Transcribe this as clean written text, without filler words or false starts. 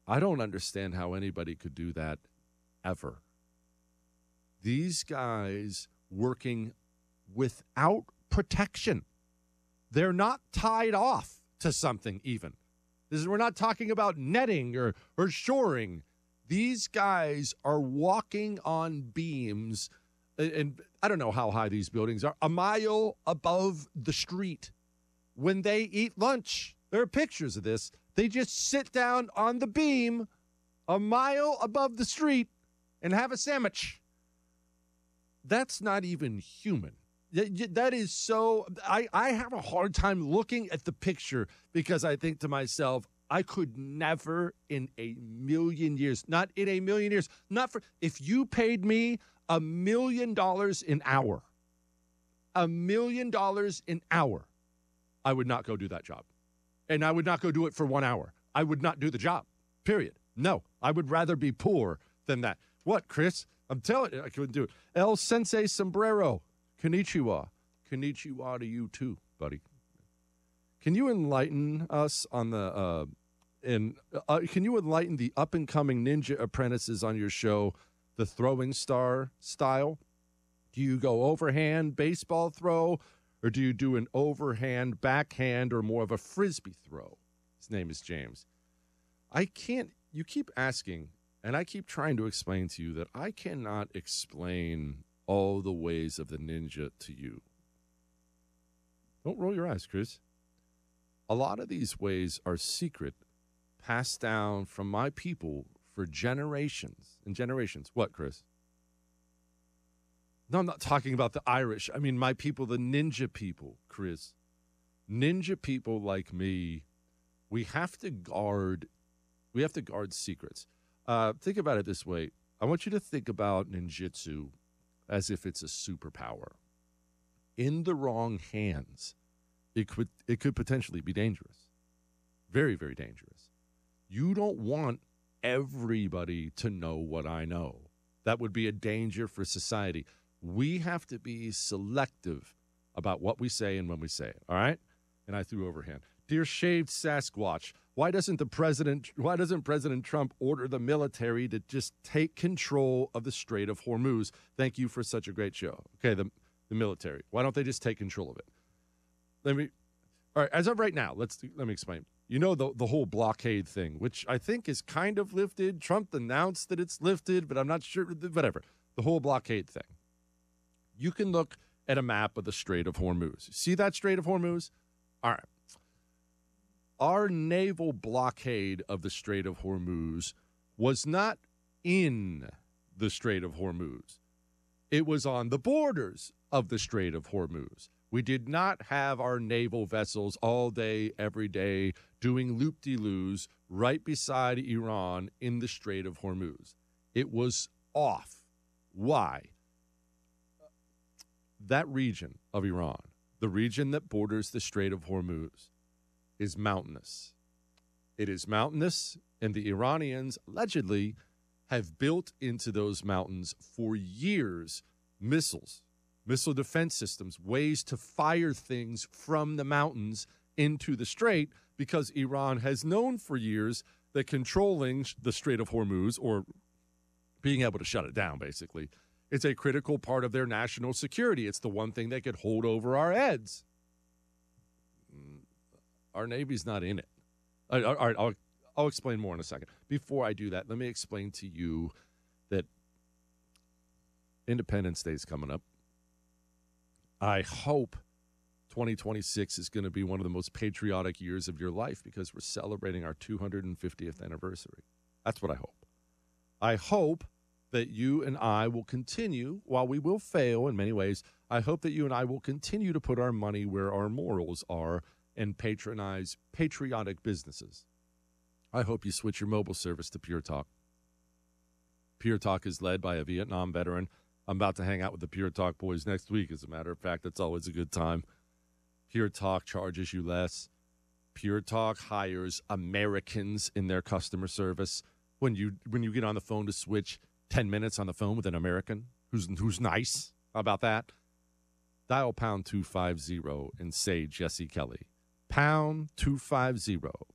I don't understand how anybody could do that ever. These guys working without protection. They're not tied off to something even. We're not talking about netting or shoring. These guys are walking on beams, and I don't know how high these buildings are, a mile above the street. When they eat lunch, there are pictures of this. They just sit down on the beam a mile above the street and have a sandwich. That's not even human. That is so, I have a hard time looking at the picture because I think to myself, I could never in a million years, not in a million years, not for, if you paid me $1 million an hour, $1 million an hour, I would not go do that job. And I would not go do it for 1 hour. I would not do the job, period. No, I would rather be poor than that. What, Chris? I'm telling you, I couldn't do it. El Sensei Sombrero. Konnichiwa. Konnichiwa to you too, buddy. Can you enlighten us on the can you enlighten the up-and-coming ninja apprentices on your show, the throwing star style? Do you go overhand baseball throw, or do you do an overhand backhand or more of a frisbee throw? His name is James. You keep asking, and I keep trying to explain to you that I cannot explain all the ways of the ninja to you. Don't roll your eyes, Chris. A lot of these ways are secret, passed down from my people for generations and generations. What, Chris? No, I'm not talking about the Irish. I mean, my people, the ninja people, Chris. Ninja people like me, we have to guard secrets. Think about it this way. I want you to think about ninjutsu as if it's a superpower. In the wrong hands, it could potentially be dangerous. Very, very dangerous. You don't want everybody to know what I know. That would be a danger for society. We have to be selective about what we say and when we say it, all right? And I threw overhand. Dear shaved Sasquatch, why doesn't President Trump order the military to just take control of the Strait of Hormuz? Thank you for such a great show. Okay, the military. Why don't they just take control of it? All right, as of right now, let me explain. You know the whole blockade thing, which I think is kind of lifted. Trump announced that it's lifted, but I'm not sure. Whatever. The whole blockade thing. You can look at a map of the Strait of Hormuz. See that Strait of Hormuz? All right. Our naval blockade of the Strait of Hormuz was not in the Strait of Hormuz. It was on the borders of the Strait of Hormuz. We did not have our naval vessels all day, every day, doing loop-de-loos right beside Iran in the Strait of Hormuz. It was off. Why? That region of Iran, the region that borders the Strait of Hormuz, is mountainous. It is mountainous, and the Iranians allegedly have built into those mountains for years missile defense systems, ways to fire things from the mountains into the strait, because Iran has known for years that controlling the Strait of Hormuz, or being able to shut it down, basically, it's a critical part of their national security. It's the one thing they could hold over our heads. Our Navy's not in it. All right, I'll explain more in a second. Before I do that, let me explain to you that Independence Day is coming up. I hope 2026 is going to be one of the most patriotic years of your life, because we're celebrating our 250th anniversary. That's what I hope. I hope that you and I will continue, while we will fail in many ways, I hope that you and I will continue to put our money where our morals are and patronize patriotic businesses. I hope you switch your mobile service to Pure Talk. Pure Talk is led by a Vietnam veteran. I'm about to hang out with the Pure Talk boys next week, as a matter of fact. That's always a good time. Pure Talk charges you less. Pure Talk hires Americans in their customer service. When you get on the phone to switch, 10 minutes on the phone with an American who's nice. How about that? Dial #250 and say Jesse Kelly. #250.